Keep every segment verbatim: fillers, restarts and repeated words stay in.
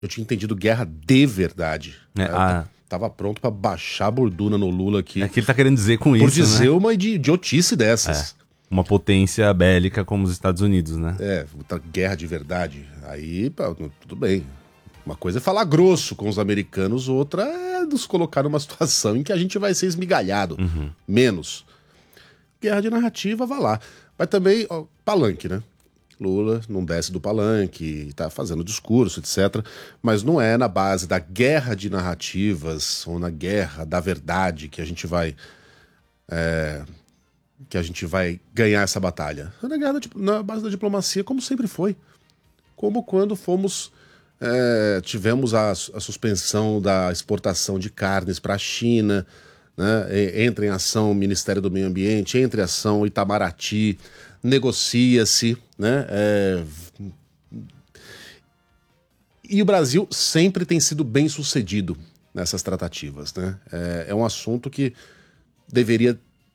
Eu tinha entendido guerra de verdade. É, eu a... tava pronto pra baixar a borduna no Lula aqui. É que ele tá querendo dizer com por isso, dizer né? uma idiotice dessas. É. Uma potência bélica como os Estados Unidos, né? É, guerra de verdade. Aí, pá, tudo bem. Uma coisa é falar grosso com os americanos, outra é nos colocar numa situação em que a gente vai ser esmigalhado. Uhum. Menos. Guerra de narrativa, vá lá. Mas também, ó, palanque, né? Lula não desce do palanque, tá fazendo discurso, etcétera. Mas não é na base da guerra de narrativas ou na guerra da verdade que a gente vai... É, que a gente vai ganhar essa batalha. É na, guerra da, na base da diplomacia, como sempre foi. Como quando fomos... É, tivemos a, a suspensão da exportação de carnes para a China, né? Entra em ação o Ministério do Meio Ambiente, entra em ação o Itamaraty, negocia-se, né? É... E o Brasil sempre tem sido bem sucedido nessas tratativas, né? É, é um assunto que deveria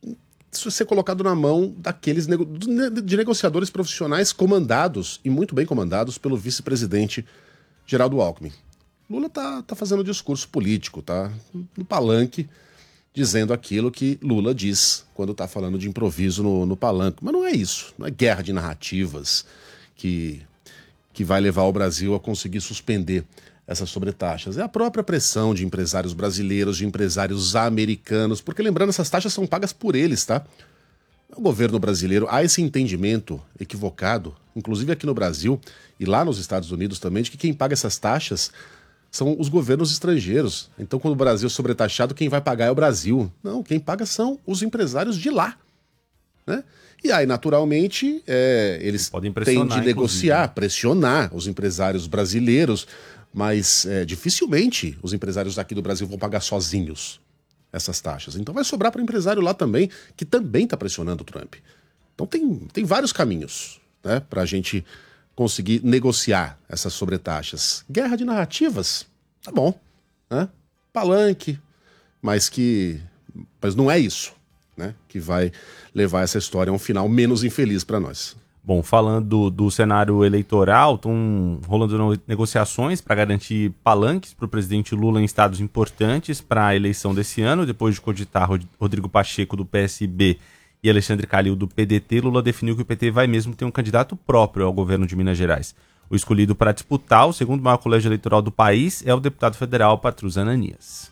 ser colocado na mão daqueles nego... de negociadores profissionais comandados, e muito bem comandados, pelo vice-presidente Geraldo Alckmin. Lula tá, tá fazendo discurso político, tá no palanque, dizendo aquilo que Lula diz quando tá falando de improviso no, no palanque. Mas não é isso, não é guerra de narrativas que, que vai levar o Brasil a conseguir suspender essas sobretaxas. É a própria pressão de empresários brasileiros, de empresários americanos, porque lembrando, essas taxas são pagas por eles, tá? O governo brasileiro, há esse entendimento equivocado, inclusive aqui no Brasil e lá nos Estados Unidos também, de que quem paga essas taxas são os governos estrangeiros. Então, quando o Brasil é sobretaxado, quem vai pagar é o Brasil. Não, quem paga são os empresários de lá, né? E aí, naturalmente, é, eles Podem têm de negociar, inclusive. pressionar os empresários brasileiros, mas é, dificilmente os empresários daqui do Brasil vão pagar sozinhos essas taxas. Então vai sobrar para o empresário lá também, que também está pressionando o Trump. Então tem, tem vários caminhos, né, para a gente conseguir negociar essas sobretaxas. Guerra de narrativas, tá bom, né? Palanque, mas que mas não é isso, né, que vai levar essa história a um final menos infeliz para nós. Bom, falando do, do cenário eleitoral, estão rolando no, negociações para garantir palanques para o presidente Lula em estados importantes para a eleição desse ano. Depois de cogitar Rodrigo Pacheco, do P S B, e Alexandre Calil, do P D T, Lula definiu que o P T vai mesmo ter um candidato próprio ao governo de Minas Gerais. O escolhido para disputar o segundo maior colégio eleitoral do país é o deputado federal Patrus Ananias.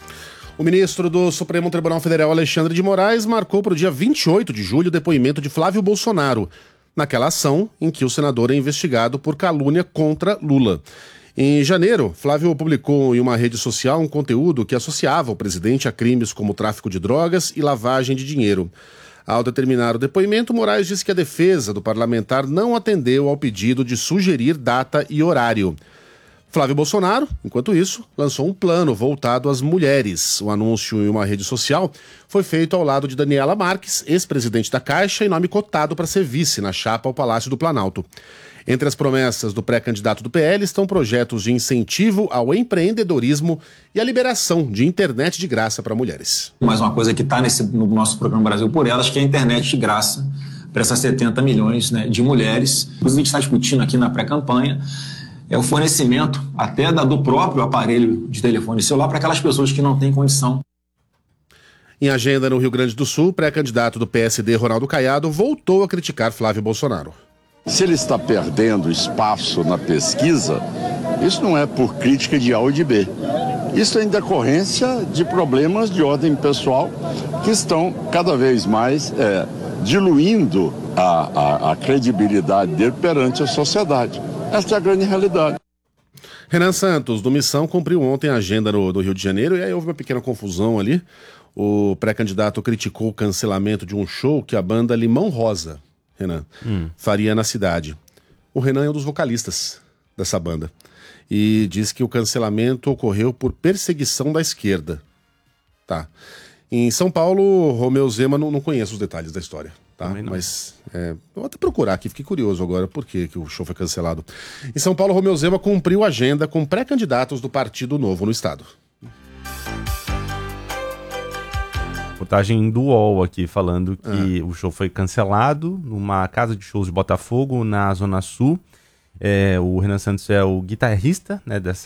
O ministro do Supremo Tribunal Federal, Alexandre de Moraes, marcou para o dia vinte e oito de julho o depoimento de Flávio Bolsonaro, naquela ação em que o senador é investigado por calúnia contra Lula. Em janeiro, Flávio publicou em uma rede social um conteúdo que associava o presidente a crimes como tráfico de drogas e lavagem de dinheiro. Ao determinar o depoimento, Moraes disse que a defesa do parlamentar não atendeu ao pedido de sugerir data e horário. Flávio Bolsonaro, enquanto isso, lançou um plano voltado às mulheres. O anúncio em uma rede social foi feito ao lado de Daniela Marques, ex-presidente da Caixa e nome cotado para ser vice na chapa ao Palácio do Planalto. Entre as promessas do pré-candidato do P L estão projetos de incentivo ao empreendedorismo e a liberação de internet de graça para mulheres. Mais uma coisa que está no nosso programa Brasil por Elas, que é a internet de graça para essas setenta milhões, né, de mulheres. Inclusive, a gente está discutindo aqui na pré-campanha é o fornecimento até da, do próprio aparelho de telefone celular para aquelas pessoas que não têm condição. Em agenda no Rio Grande do Sul, pré-candidato do P S D, Ronaldo Caiado, voltou a criticar Flávio Bolsonaro. Se ele está perdendo espaço na pesquisa, isso não é por crítica de A ou de B. Isso é em decorrência de problemas de ordem pessoal que estão cada vez mais é, diluindo a, a, a credibilidade dele perante a sociedade. Esta é a grande realidade. Renan Santos, do Missão, cumpriu ontem a agenda no, no Rio de Janeiro e aí houve uma pequena confusão ali. O pré-candidato criticou o cancelamento de um show que a banda Limão Rosa, Renan, hum. faria na cidade. O Renan é um dos vocalistas dessa banda e diz que o cancelamento ocorreu por perseguição da esquerda. Tá. Em São Paulo, Romeu Zema, não, não conheço os detalhes da história. Tá? Mas é, vou até procurar aqui, fiquei curioso agora por que, que o show foi cancelado. Em São Paulo, Romeu Zema cumpriu a agenda com pré-candidatos do Partido Novo no estado. Reportagem do U O L aqui falando que ah. o show foi cancelado numa casa de shows de Botafogo, na Zona Sul. É, o Renan Santos é o guitarrista, né, dessa